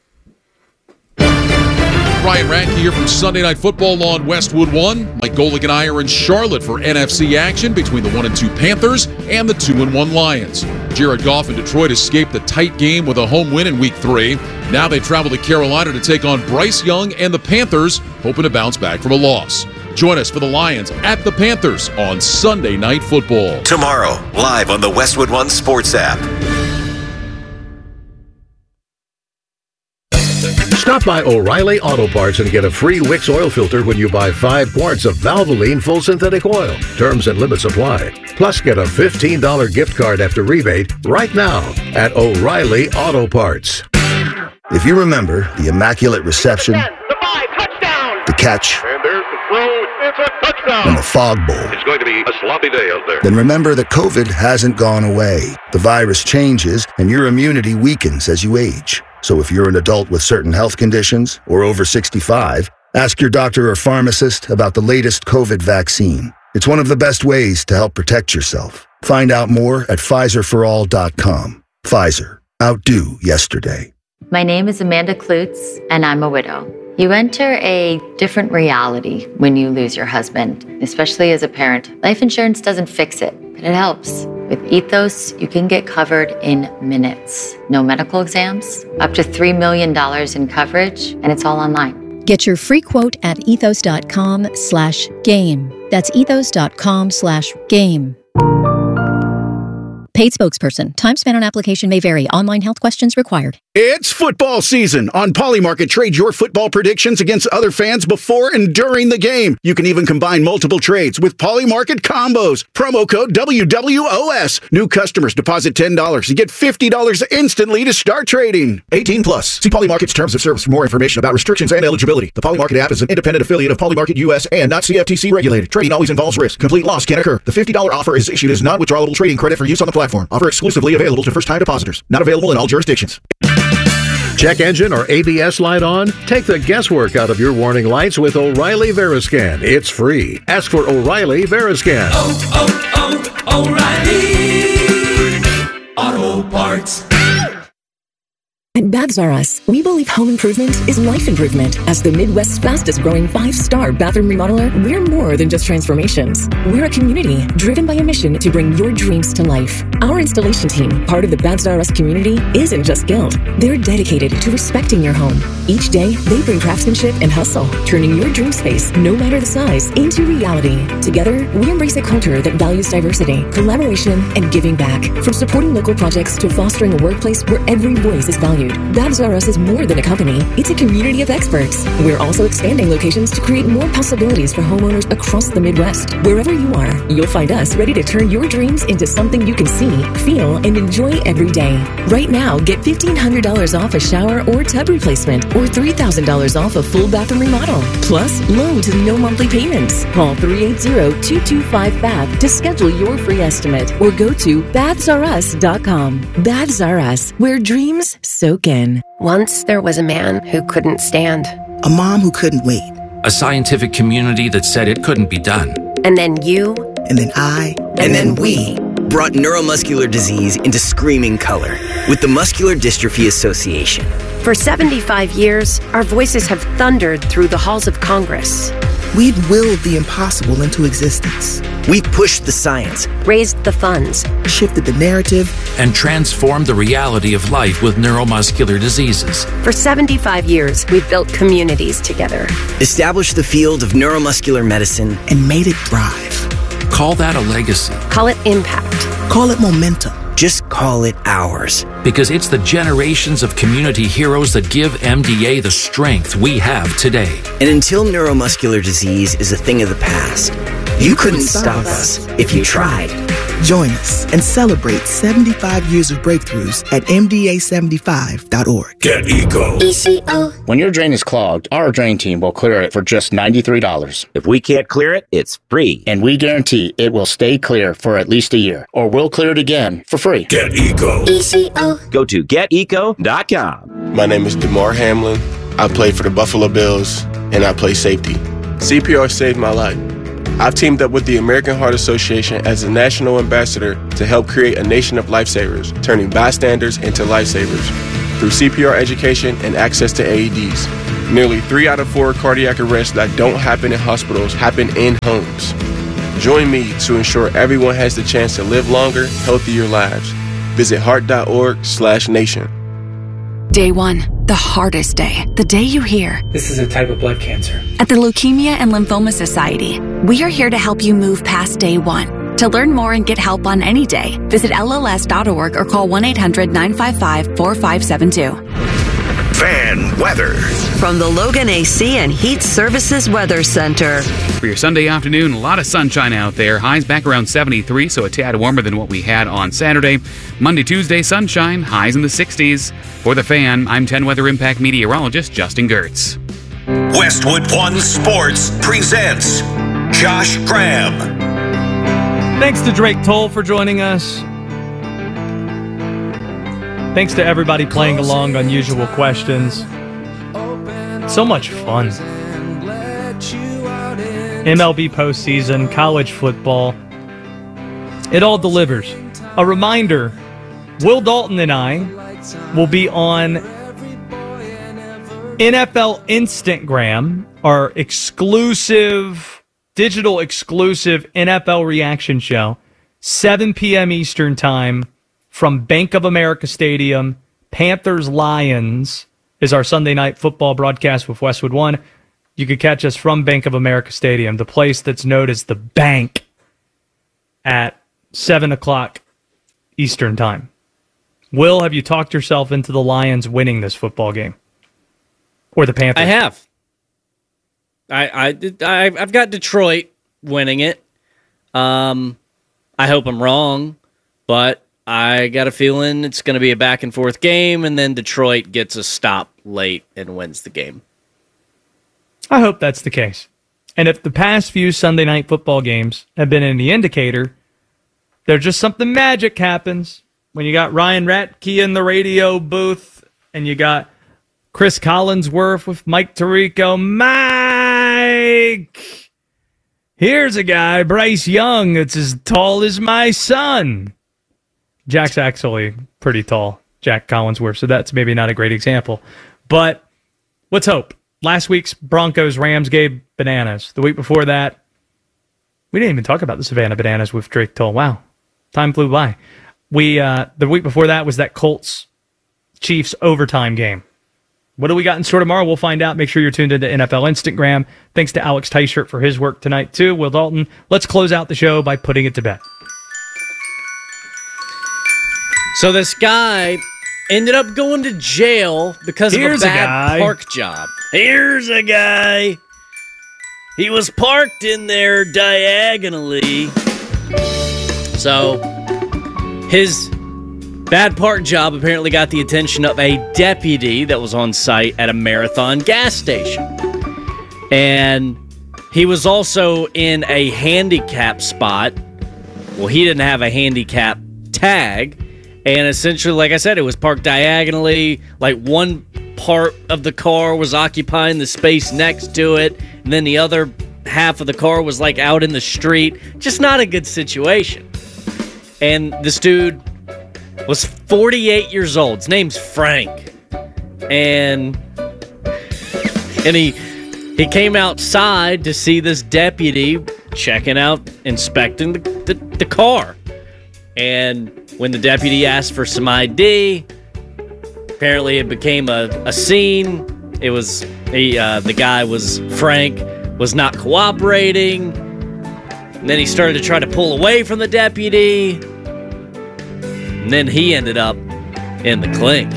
Ryan Radke here from Sunday Night Football on Westwood One. Mike Golick and I are in Charlotte for N F C action between the one and two Panthers and the two and one Lions. Jared Goff and Detroit escaped the tight game with a home win in Week Three. Now they travel to Carolina to take on Bryce Young and the Panthers, hoping to bounce back from a loss. Join us for the Lions at the Panthers on Sunday Night Football. Tomorrow, live on the Westwood One Sports app. Stop by O'Reilly Auto Parts and get a free Wix oil filter when you buy five quarts of Valvoline Full Synthetic Oil. Terms and limits apply. Plus, get a fifteen dollars gift card after rebate right now at O'Reilly Auto Parts. If you remember the Immaculate Reception, the five, touchdown, the catch, and there's the throw, it's a touchdown, and the Fog Bowl, it's going to be a sloppy day out there. Then remember that COVID hasn't gone away. The virus changes, and your immunity weakens as you age. So if you're an adult with certain health conditions or over sixty-five, ask your doctor or pharmacist about the latest COVID vaccine. It's one of the best ways to help protect yourself. Find out more at Pfizer for all dot com. Pfizer. Outdo yesterday. My name is Amanda Klutz, and I'm a widow. You enter a different reality when you lose your husband, especially as a parent. Life insurance doesn't fix it, but it helps. With Ethos, you can get covered in minutes. No medical exams, up to three million dollars in coverage, and it's all online. Get your free quote at ethos.com slash game. That's ethos.com slash game. Paid spokesperson. Time spent on application may vary. Online health questions required. It's football season. On Polymarket, trade your football predictions against other fans before and during the game. You can even combine multiple trades with Polymarket combos. Promo code W W O S. New customers deposit ten dollars and get fifty dollars instantly to start trading. eighteen plus. See Polymarket's terms of service for more information about restrictions and eligibility. The Polymarket app is an independent affiliate of Polymarket U S and not C F T C regulated. Trading always involves risk. Complete loss can occur. The fifty dollars offer is issued as non-withdrawable trading credit for use on the platform. Offer exclusively available to first-time depositors. Not available in all jurisdictions. Check engine or A B S light on? Take the guesswork out of your warning lights with O'Reilly Veriscan. It's free. Ask for O'Reilly Veriscan. Oh, oh, oh, O'Reilly Auto Parts. At Babs R Us, we believe home improvement is life improvement. As the Midwest's fastest growing five-star bathroom remodeler, we're more than just transformations. We're a community driven by a mission to bring your dreams to life. Our installation team, part of the Babs R Us community, isn't just skilled. They're dedicated to respecting your home. Each day, they bring craftsmanship and hustle, turning your dream space, no matter the size, into reality. Together, we embrace a culture that values diversity, collaboration, and giving back. From supporting local projects to fostering a workplace where every voice is valued. Babs R Us is more than a company. It's a community of experts. We're also expanding locations to create more possibilities for homeowners across the Midwest. Wherever you are, you'll find us ready to turn your dreams into something you can see, feel, and enjoy every day. Right now, get fifteen hundred dollars off a shower or tub replacement or three thousand dollars off a full bathroom remodel. Plus, low to no monthly payments. Call three eight zero, two two five, B A B to schedule your free estimate or go to babs r us dot com. Babs R Us, where dreams soak in. Once there was a man who couldn't stand. A mom who couldn't wait. A scientific community that said it couldn't be done. And then you. And then I. And, and then, then we. Brought neuromuscular disease into screaming color with the Muscular Dystrophy Association. For seventy-five years, our voices have thundered through the halls of Congress. We've willed the impossible into existence. We've pushed the science, raised the funds, shifted the narrative, and transformed the reality of life with neuromuscular diseases. For seventy-five years, we've built communities together, established the field of neuromuscular medicine, and made it thrive. Call that a legacy. Call it impact. Call it momentum. Just call it ours. Because it's the generations of community heroes that give M D A the strength we have today. And until neuromuscular disease is a thing of the past, you, you couldn't, couldn't stop us if you tried. Join us and celebrate seventy-five years of breakthroughs at M D A seventy-five dot org. Get Eco. E C O. When your drain is clogged, our drain team will clear it for just ninety-three dollars. If we can't clear it, it's free. And we guarantee it will stay clear for at least a year, or we'll clear it again for free. Get Eco. E C O. Go to get eco dot com. My name is DeMar Hamlin. I play for the Buffalo Bills, and I play safety. C P R saved my life. I've teamed up with the American Heart Association as a national ambassador to help create a nation of lifesavers, turning bystanders into lifesavers through C P R education and access to A E Ds. Nearly three out of four cardiac arrests that don't happen in hospitals happen in homes. Join me to ensure everyone has the chance to live longer, healthier lives. Visit heart.org slash nation. Day one, the hardest day, the day you hear. This is a type of blood cancer. At the Leukemia and Lymphoma Society, we are here to help you move past day one. To learn more and get help on any day, visit L L S dot org or call one eight hundred nine five five four five seven two. Fan weather. From the Logan A C and Heat Services Weather Center. For your Sunday afternoon, a lot of sunshine out there. Highs back around seventy-three, so a tad warmer than what we had on Saturday. Monday, Tuesday, sunshine, highs in the sixties. For the Fan, I'm ten Weather Impact meteorologist Justin Gertz. Westwood One Sports presents Josh Graham. Thanks to Drake Toll for joining us. Thanks to everybody playing along on Usual Questions. So much fun. M L B postseason, college football. It all delivers. A reminder, Will Dalton and I will be on N F L Instagram, our exclusive, digital exclusive N F L reaction show. seven p.m. Eastern Time from Bank of America Stadium. Panthers-Lions is our Sunday night football broadcast with Westwood One. You could catch us from Bank of America Stadium, the place that's known as the Bank, at seven o'clock Eastern Time. Will, have you talked yourself into the Lions winning this football game? Or the Panthers? I have. I, I, I, I've got Detroit winning it. Um, I hope I'm wrong, but I got a feeling it's going to be a back-and-forth game, and then Detroit gets a stop late and wins the game. I hope that's the case. And if the past few Sunday night football games have been any indicator, there's just something magic happens when you got Ryan Ratke in the radio booth and you got Chris Collinsworth with Mike Tirico. Mike! Here's a guy, Bryce Young, that's as tall as my son. Jack's actually pretty tall, Jack Collinsworth, so that's maybe not a great example. But let's hope. Last week's Broncos-Rams gave bananas. The week before that, we didn't even talk about the Savannah Bananas with Drake Toll. Wow, time flew by. We uh, the week before that was that Colts-Chiefs overtime game. What do we got in store tomorrow? We'll find out. Make sure you're tuned into N F L Instagram. Thanks to Alex Tyshirt for his work tonight, too. Will Dalton, let's close out the show by putting it to bed. So this guy ended up going to jail because Here's of a a bad guy. park job. Here's a guy. He was parked in there diagonally. So his bad park job apparently got the attention of a deputy that was on site at a Marathon gas station. And he was also in a handicap spot. Well, he didn't have a handicap tag. And essentially, like I said, it was parked diagonally. Like one part of the car was occupying the space next to it. And then the other half of the car was like out in the street. Just not a good situation. And this dude was forty-eight years old. His name's Frank. And and he he came outside to see this deputy checking out, inspecting the, the, the car. And when the deputy asked for some I D, apparently it became a, a scene. It was he, uh, the guy was Frank was not cooperating. And then he started to try to pull away from the deputy. And then he ended up in the clink.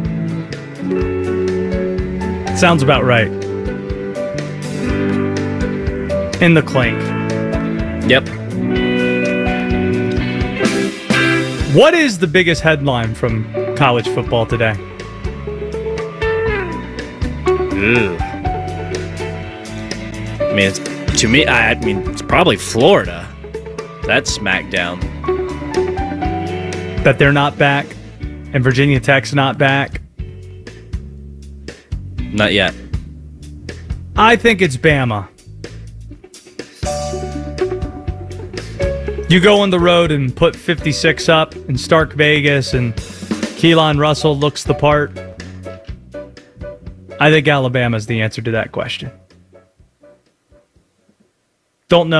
Sounds about right. In the clink. Yep. What is the biggest headline from college football today? Ew. I mean, it's, to me, I, I mean, it's probably Florida. That's smackdown. That they're not back, and Virginia Tech's not back. Not yet. I think it's Bama. You go on the road and put fifty-six up in Stark Vegas, and Keelan Russell looks the part. I think Alabama's the answer to that question. Don't know.